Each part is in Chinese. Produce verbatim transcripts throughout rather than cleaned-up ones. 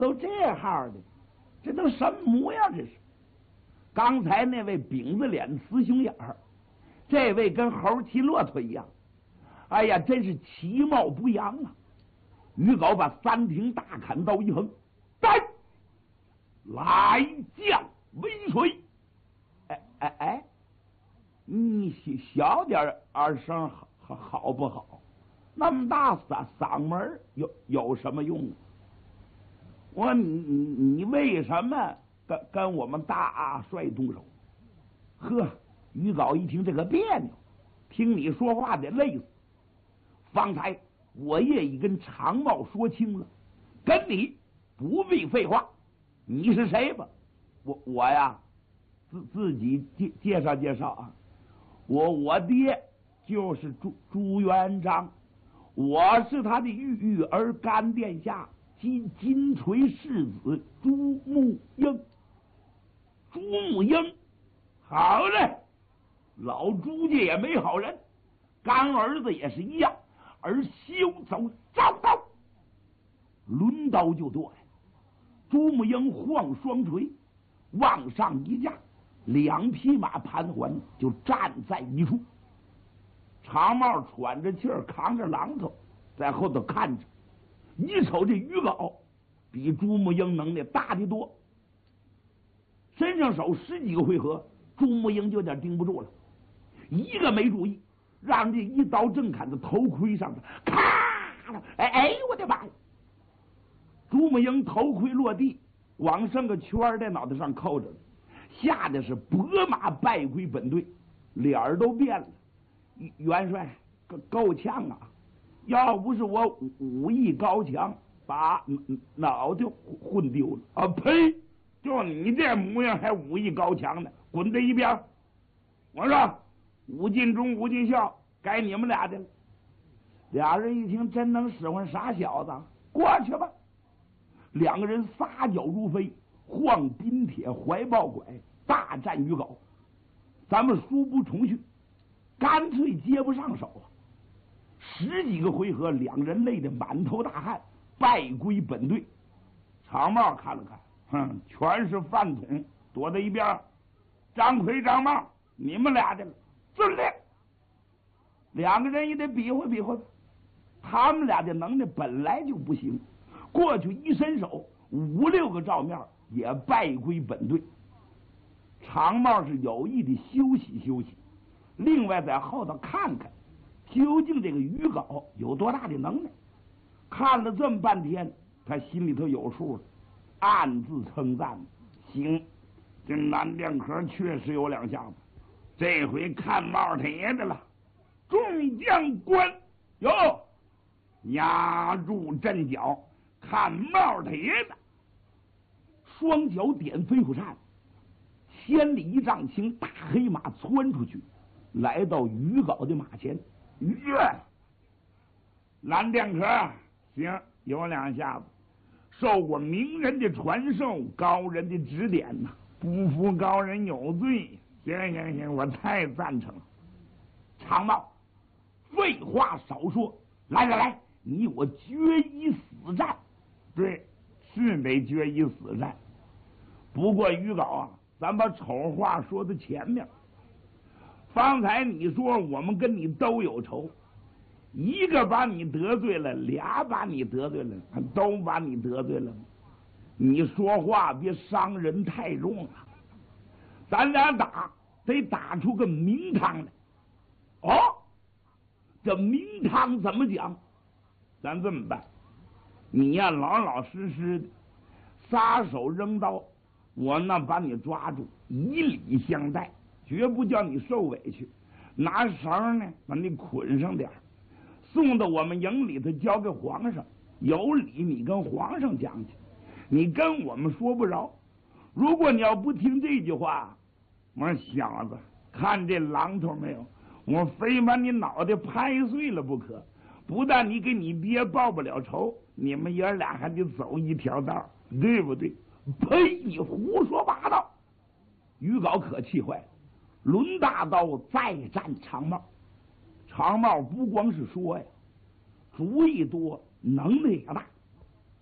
都这号的，这都什么模样？这是刚才那位饼子脸雌雄眼儿，这位跟猴骑骆驼一样。哎呀，真是其貌不扬啊！于皋把三挺大砍刀一横，来，来将为谁？哎哎哎，你小点儿声好好不好？那么大嗓嗓门有有什么用啊？我说你你你为什么跟跟我们大帅动手？呵，于皋一听这个别扭，听你说话得累死。方才我也已跟常茂说清了，跟你不必废话。你是谁吧？我我呀，自自己介介绍介绍啊。我我爹就是朱朱元璋，我是他的玉玉儿干殿下金金锤世子朱木英。朱木英，好嘞，老朱家也没好人，干儿子也是一样。而休走招刀，抡刀就剁呀！朱木英晃双锤，往上一架，两匹马盘桓就站在一处。常茂喘着气儿，扛着榔头，在后头看着。一瞅这于皋比朱木英能耐大得多，身上手十几个回合，朱木英就有点盯不住了，一个没注意。让这一刀正砍在头盔上的，咔！哎哎，我的妈呀！朱木英头盔落地，往上个圈在脑袋上扣着，吓得是拨马败归本队，脸儿都变了。元帅，够呛啊！要不是我武艺高强，把脑袋混丢了啊！呸！就你这模样还武艺高强呢？滚在一边！我说。武进忠、武进孝，该你们俩的了。俩人一听，真能使唤傻小子，过去吧。两个人撒脚如飞，晃冰铁，怀抱拐，大战于皋。咱们书不重叙，干脆接不上手啊！十几个回合，两人累得满头大汗，败归本队。常茂看了看，哼，全是饭桶，躲在一边。张奎、张茂，你们俩的了。遵令，两个人也得比划比划。他们俩的能耐本来就不行，过去一伸手，五六个照面也败归本队。常茂是有意的休息休息，另外在后头看看，究竟这个于皋有多大的能耐。看了这么半天，他心里头有数了，暗自称赞：行，这蓝剑客确实有两下子。这回看帽他爷的了，众将官哟，压住阵脚，看帽他爷的。双脚点飞虎扇，千里一丈青大黑马窜出去，来到于皋的马前。哟，蓝剑客，行，有两下子，受过名人的传授，高人的指点呐、啊，不服高人有罪。行行行，我太赞成了。常茂，废话少说，来来来，你我决一死战。对，是得决一死战。不过于皋啊，咱把丑话说到前面。方才你说我们跟你都有仇，一个把你得罪了，俩把你得罪了，都把你得罪了。你说话别伤人太重了。咱俩打得打出个名堂来。哦，这名堂怎么讲？咱这么办，你呀老老实实的撒手扔刀，我那把你抓住，以礼相待，绝不叫你受委屈。拿绳呢把你捆上点，送到我们营里头交给皇上，有理你跟皇上讲去，你跟我们说不着。如果你要不听这句话，我说小子，看这榔头没有？我非把你脑袋拍碎了不可。不但你给你爹报不了仇，你们爷俩还得走一条道，对不对？呸！你胡说八道！于皋可气坏了，抡大刀再战常茂。常茂不光是说呀，主意多，能耐也大。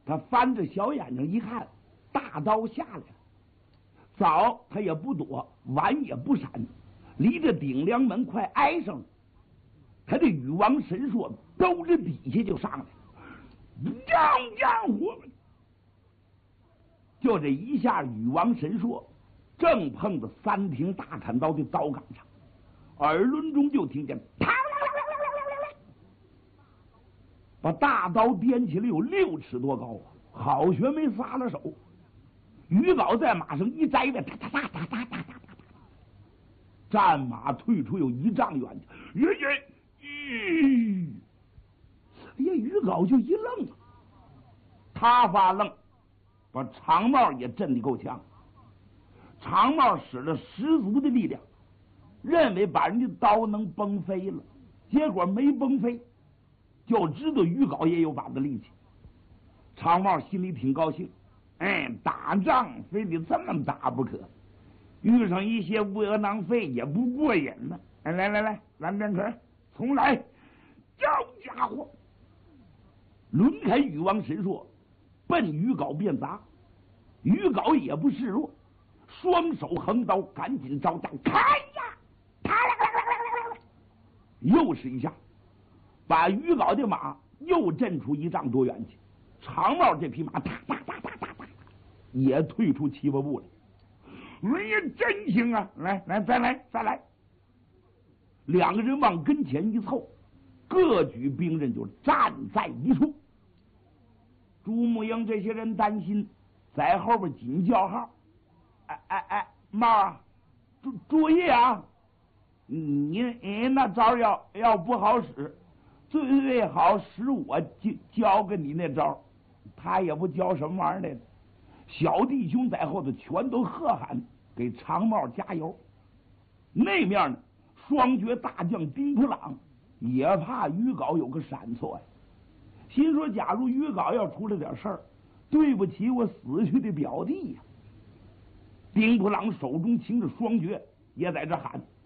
他翻着小眼睛一看，大刀下来了。早他也不躲，晚也不闪，离着顶梁门快挨上了。他的禹王神硕兜着底下就上来了，让让我们！就这一下，禹王神硕正碰着三挺大砍刀的刀杆上，耳轮中就听见啪啦啦啦啦啦啦，把大刀掂起来有六尺多高啊！好学没撒了手，于杲在马上一摘位，哒哒哒哒哒哒哒哒，战马退出有一丈远，耶耶，咦！哎呀，于杲就一愣，他发愣，把长帽也震得够呛。长帽使了十足的力量，认为把人家刀能崩飞了，结果没崩飞，就知道于杲也有把子力气。长帽心里挺高兴，哎，打仗非得这么打不可，遇上一些窝囊废也不过瘾呢。哎，来来来，蓝边壳重来，这家伙抡开禹王神硕，奔于杲便砸。于杲也不示弱，双手横刀，赶紧招架，看呀，啪啦啦啦啦啦，又是一下，把于杲的马又震出一丈多远去。长帽这匹马哒哒哒哒哒哒，也退出七八步来。哎呀，真行啊！来来，再来再来。两个人往跟前一凑，各举兵刃就站在一处。朱木英这些人担心，在后边紧叫号：“哎哎哎，帽啊，注注意啊！你你那招要要不好使，最最好使我教教给你那招。”他也不教什么玩意儿来了。小弟兄在后头全都喝喊，给长帽加油。那面呢，双绝大将丁普朗也怕于杲有个闪错呀，心说假如于杲要出了点事儿，对不起我死去的表弟呀。丁普朗手中擎着双绝，也在这喊：